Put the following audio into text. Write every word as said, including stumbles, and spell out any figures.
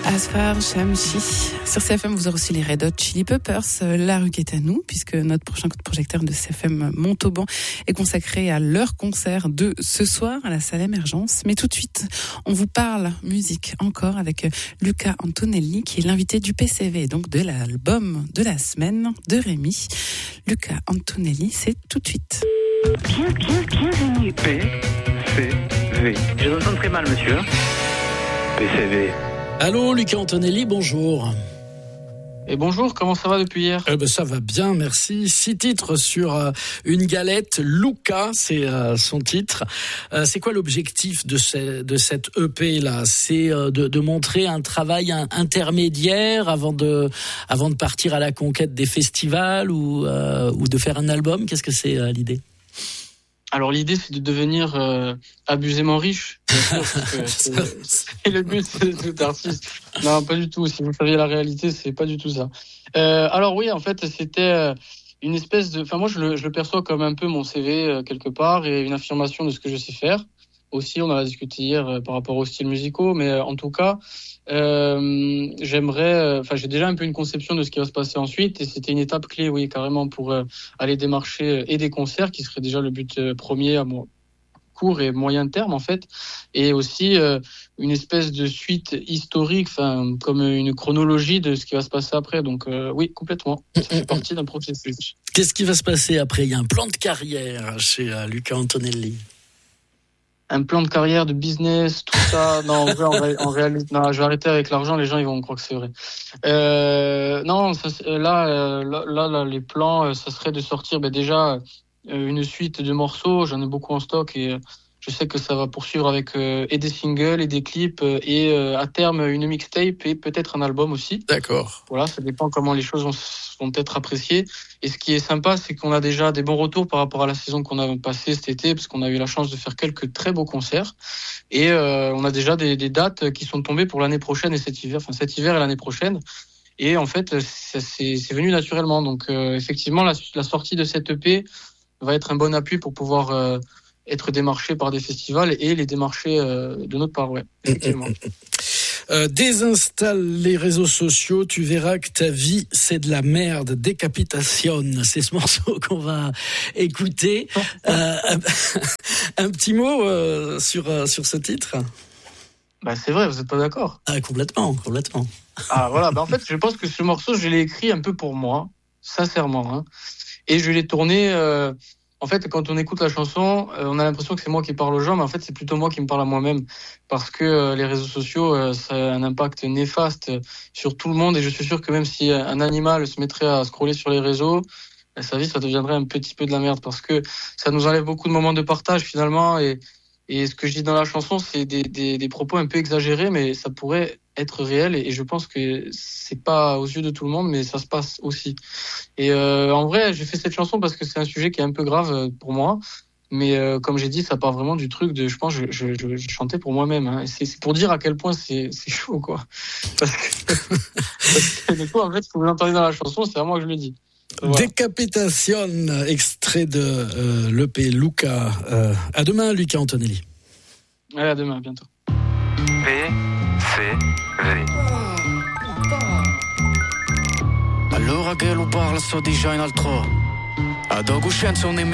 Asfar Shamshi. Sur C F M, vous aurez aussi les Red Hot Chili Peppers, La rue qui est à nous, puisque notre prochain coup de projecteur de C F M Montauban est consacré à leur concert de ce soir à la salle Émergence. Mais tout de suite, on vous parle musique encore avec Luca Antonelli, qui est l'invité du P C V, donc de l'album de la semaine de Rémi. Luca Antonelli, c'est tout de suite. Bien, bien, bienvenue. P C V. Je vous entends très mal, monsieur. P C V. Allô, Luca Antonelli, bonjour. Et bonjour, comment ça va depuis hier ? Eh ben, ça va bien, merci. Six titres sur euh, une galette. Luca, c'est euh, son titre. Euh, c'est quoi l'objectif de, ce, de cette E P-là ? C'est euh, de, de montrer un travail un, intermédiaire avant de, avant de partir à la conquête des festivals ou, euh, ou de faire un album ? Qu'est-ce que c'est euh, l'idée ? Alors l'idée c'est de devenir euh, abusément riche. Bien sûr, que c'est, c'est le but de tout artiste. Non, pas du tout. Si vous saviez la réalité, c'est pas du tout ça. Euh, alors oui, en fait, c'était une espèce de. Enfin, moi, je le, je le perçois comme un peu mon C V euh, quelque part et une affirmation de ce que je sais faire. Aussi, on en a discuté hier euh, par rapport aux styles musicaux, mais euh, en tout cas, euh, j'aimerais. Enfin, euh, j'ai déjà un peu une conception de ce qui va se passer ensuite, et c'était une étape clé, oui, carrément, pour euh, aller démarcher et des concerts, qui serait déjà le but euh, premier à moi. Court et moyen terme en fait, et aussi euh, une espèce de suite historique, enfin comme une chronologie de ce qui va se passer après. Donc euh, oui, complètement, ça fait partie d'un processus. Qu'est-ce qui va se passer après ? Il y a un plan de carrière chez euh, Luca Antonelli. Un plan de carrière, de business, tout ça. Non, en, vrai, en, ré, en réalité, non, je vais arrêter avec l'argent. Les gens, ils vont croire que c'est vrai. Euh, non, ça, là, euh, là, là, là, les plans, ça serait de sortir, ben déjà. Une suite de morceaux, j'en ai beaucoup en stock et je sais que ça va poursuivre avec euh, et des singles et des clips euh, et euh, à terme une mixtape et peut-être un album aussi. D'accord. Voilà, ça dépend comment les choses vont, vont être appréciées. Et ce qui est sympa, c'est qu'on a déjà des bons retours par rapport à la saison qu'on a passée cet été, parce qu'on a eu la chance de faire quelques très beaux concerts. Et euh, on a déjà des, des dates qui sont tombées pour l'année prochaine et cet hiver, enfin cet hiver et l'année prochaine. Et en fait, ça, c'est, c'est venu naturellement. Donc euh, effectivement, la, la sortie de cette E P va être un bon appui pour pouvoir euh, être démarché par des festivals et les démarcher euh, de notre part, ouais, effectivement. Euh, désinstalle les réseaux sociaux, tu verras que ta vie c'est de la merde. Décapitation, c'est ce morceau qu'on va écouter. euh, un, un petit mot euh, sur euh, sur ce titre. Bah c'est vrai, vous êtes pas d'accord ? Ah complètement, complètement. Ah voilà, bah en fait je pense que ce morceau je l'ai écrit un peu pour moi, sincèrement, hein. Et je l'ai tourné. Euh, en fait, quand on écoute la chanson, euh, on a l'impression que c'est moi qui parle aux gens, mais en fait, c'est plutôt moi qui me parle à moi-même, parce que euh, les réseaux sociaux, euh, ça a un impact néfaste sur tout le monde. Et je suis sûr que même si un animal se mettrait à scroller sur les réseaux, euh, sa vie, ça deviendrait un petit peu de la merde, parce que ça nous enlève beaucoup de moments de partage finalement. Et, et ce que je dis dans la chanson, c'est des, des, des propos un peu exagérés, mais ça pourrait être réel, et je pense que c'est pas aux yeux de tout le monde, mais ça se passe aussi. Et euh, en vrai, j'ai fait cette chanson parce que c'est un sujet qui est un peu grave pour moi, mais euh, comme j'ai dit, ça part vraiment du truc de, je pense, je, je, je, je chantais pour moi-même, hein, et c'est, c'est pour dire à quel point c'est, c'est chaud, quoi. Parce que, parce que du coup, en fait, ce que vous entendez dans la chanson, c'est à moi que je le dis. Voilà. Décapitation, extrait de euh, l'E P Luca. Euh, à demain, Luca Antonelli. Allez, à demain, à bientôt. P C V. Allora che lo parla sto dicendo altro. Ad coscienza un